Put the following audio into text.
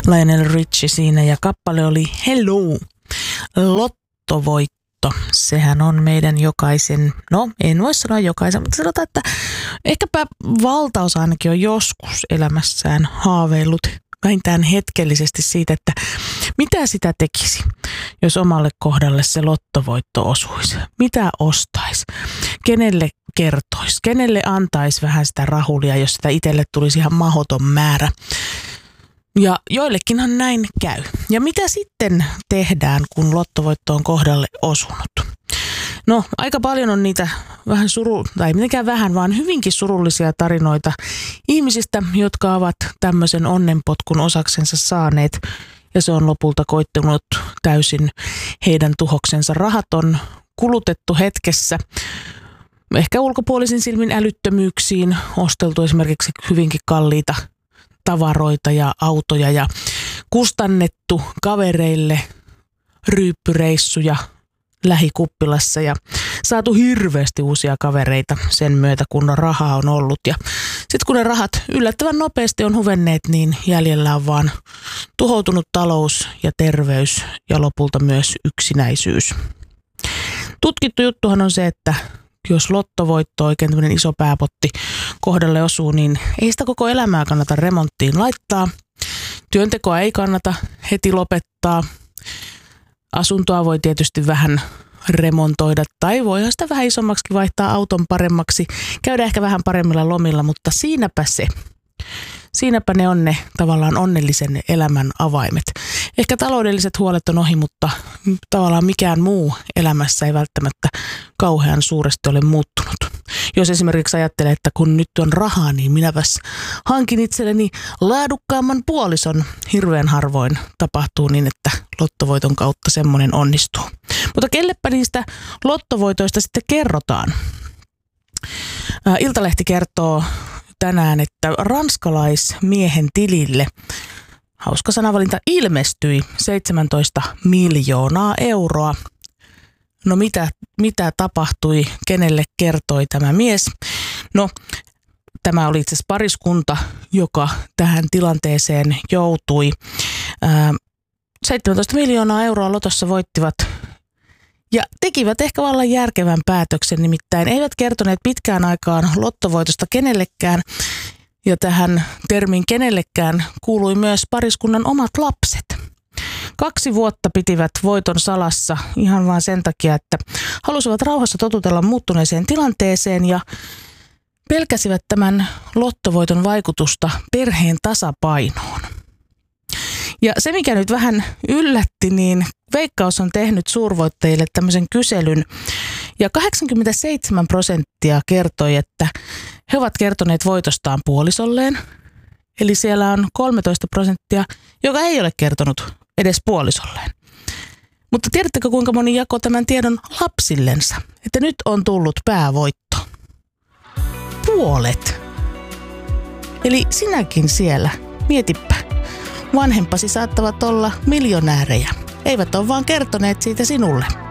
Lionel Richie siinä ja kappale oli Hello. Lottovoitto. Sehän on meidän jokaisen, no en voi sanoa jokaisen, mutta sanotaan, että ehkäpä valtaosa ainakin on joskus elämässään haaveillut vähintään hetkellisesti siitä, että mitä sitä tekisi, jos omalle kohdalle se lottovoitto osuisi. Mitä ostaisi? Kenelle kertoisi? Kenelle antaisi vähän sitä rahulia, jos sitä itselle tulisi ihan mahdoton määrä? Ja joillekinhan näin käy. Ja mitä sitten tehdään, kun lottovoitto on kohdalle osunut? No, aika paljon on niitä vähän tai mitenkään vähän, vaan hyvinkin surullisia tarinoita ihmisistä, jotka ovat tämmöisen onnenpotkun osaksensa saaneet. Ja se on lopulta koittanut täysin heidän tuhoksensa. Rahat on kulutettu hetkessä. Ehkä ulkopuolisin silmin älyttömyyksiin osteltu esimerkiksi hyvinkin kalliita tavaroita ja autoja ja kustannettu kavereille ryyppyreissuja lähikuppilassa ja saatu hirveästi uusia kavereita sen myötä, kun rahaa on ollut. Ja sitten kun ne rahat yllättävän nopeasti on huvenneet, niin jäljellä on vaan tuhoutunut talous ja terveys ja lopulta myös yksinäisyys. Tutkittu juttuhan on se, että jos lottovoitto, oikein tämmöinen iso pääpotti kohdalle osuu, niin ei sitä koko elämää kannata remonttiin laittaa. Työntekoa ei kannata heti lopettaa. Asuntoa voi tietysti vähän remontoida tai voihan sitä vähän isommaksi vaihtaa auton paremmaksi. Käydä ehkä vähän paremmilla lomilla, mutta siinäpä ne on ne tavallaan onnellisen elämän avaimet. Ehkä taloudelliset huolet on ohi, mutta tavallaan mikään muu elämässä ei välttämättä kauhean suuresti ole muuttunut. Jos esimerkiksi ajattelee, että kun nyt on rahaa, niin minäpäs hankin itselleni laadukkaamman puolison. Hirveän harvoin tapahtuu niin, että lottovoiton kautta semmoinen onnistuu. Mutta kellepä niistä lottovoitoista sitten kerrotaan? Iltalehti kertoo tänään, että ranskalaismiehen tilille, hauska sanavalinta, ilmestyi 17 miljoonaa euroa. No mitä tapahtui, kenelle kertoi tämä mies? No, tämä oli itse asiassa pariskunta, joka tähän tilanteeseen joutui. 17 miljoonaa euroa lotossa voittivat ja tekivät ehkä vallan järkevän päätöksen, nimittäin eivät kertoneet pitkään aikaan lottovoitosta kenellekään. Ja tähän termiin kenellekään kuului myös pariskunnan omat lapset. 2 vuotta pitivät voiton salassa ihan vain sen takia, että halusivat rauhassa totutella muuttuneeseen tilanteeseen ja pelkäsivät tämän lottovoiton vaikutusta perheen tasapainoon. Ja se, mikä nyt vähän yllätti, niin Veikkaus on tehnyt suurvoittajille tämmöisen kyselyn ja 87% kertoi, että he ovat kertoneet voitostaan puolisolleen. Eli siellä on 13%, joka ei ole kertonut edes puolisolleen. Mutta tiedättekö, kuinka moni jakoi tämän tiedon lapsillensa? Että nyt on tullut päävoitto. Puolet. Eli sinäkin siellä, mietipä. Vanhempasi saattavat olla miljonäärejä. Eivät ole vaan kertoneet siitä sinulle.